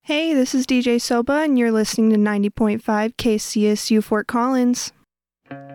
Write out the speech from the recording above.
Hey, this is DJ Soba, and you're listening to 90.5 KCSU Fort Collins.